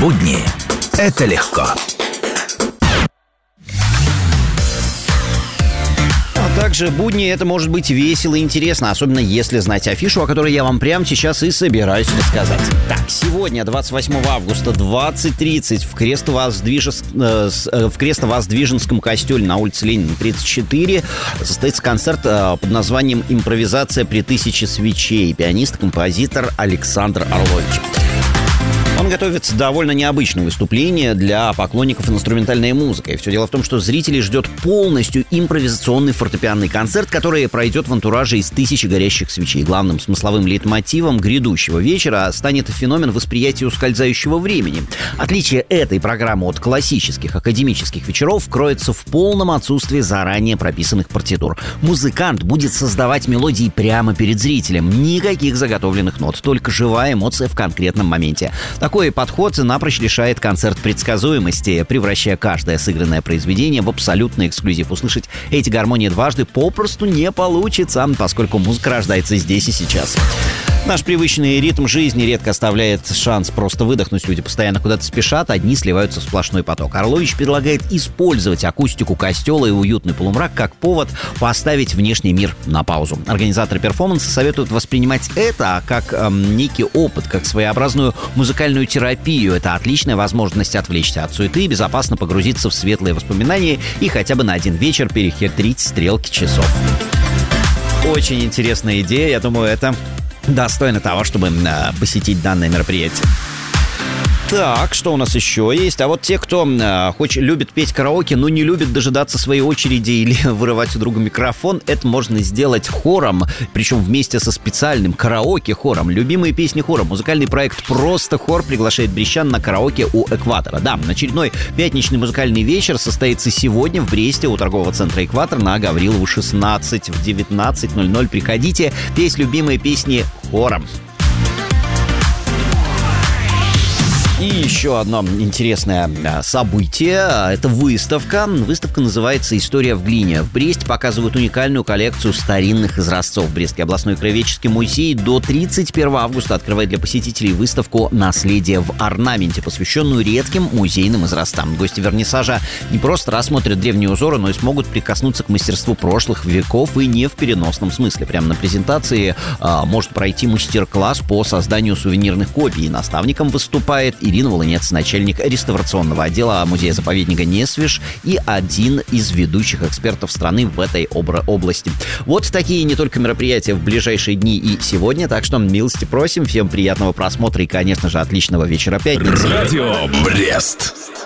Будни – это легко. Также будни это может быть весело и интересно, особенно если знать афишу, о которой я вам прямо сейчас и собираюсь рассказать. Так, сегодня, 28 августа, 20:30 в Крестовоздвиженском костеле на улице Ленина, 34, состоится концерт под названием «Импровизация при 1000 свечей». Пианист-композитор Александр Орлович. Он готовит довольно необычное выступление для поклонников инструментальной музыки. Все дело в том, что зрителей ждет полностью импровизационный фортепианный концерт, который пройдет в антураже из 1000 горящих свечей. Главным смысловым лейтмотивом грядущего вечера станет феномен восприятия ускользающего времени. Отличие этой программы от классических академических вечеров кроется в полном отсутствии заранее прописанных партитур. Музыкант будет создавать мелодии прямо перед зрителем. Никаких заготовленных нот, только живая эмоция в конкретном моменте. Такой подход напрочь лишает концерт предсказуемости, превращая каждое сыгранное произведение в абсолютный эксклюзив. Услышать эти гармонии дважды попросту не получится, поскольку музыка рождается здесь и сейчас. Наш привычный ритм жизни редко оставляет шанс просто выдохнуть. Люди постоянно куда-то спешат, одни сливаются в сплошной поток. Орлович предлагает использовать акустику костела и уютный полумрак как повод поставить внешний мир на паузу. Организаторы перформанса советуют воспринимать это как некий опыт, как своеобразную музыкальную терапию. Это отличная возможность отвлечься от суеты, безопасно погрузиться в светлые воспоминания и хотя бы на один вечер перехитрить стрелки часов. Очень интересная идея, я думаю, это достойно того, чтобы посетить данное мероприятие. Так, что у нас еще есть? А вот те, кто любит петь караоке, но не любит дожидаться своей очереди или вырывать у друга микрофон, это можно сделать хором, причем вместе со специальным караоке-хором. Любимые песни хора. Музыкальный проект «Просто хор» приглашает брестян на караоке у «Экватора». Да, очередной пятничный музыкальный вечер состоится сегодня в Бресте у торгового центра «Экватор» на Гаврилову 16 в 19:00. Приходите, петь любимые песни хором. И еще одно интересное событие – это выставка. Выставка называется «История в глине». В Бресте показывают уникальную коллекцию старинных изразцов. Брестский областной краеведческий музей до 31 августа открывает для посетителей выставку «Наследие в орнаменте», посвященную редким музейным изразцам. Гости вернисажа не просто рассмотрят древние узоры, но и смогут прикоснуться к мастерству прошлых веков и не в переносном смысле. Прямо на презентации может пройти мастер-класс по созданию сувенирных копий. Наставником выступает Ирина Волынец, начальник реставрационного отдела музея-заповедника Несвиж и один из ведущих экспертов страны в этой области. Вот такие не только мероприятия в ближайшие дни и сегодня, так что милости просим, всем приятного просмотра и, конечно же, отличного вечера пятницы. Радио Брест.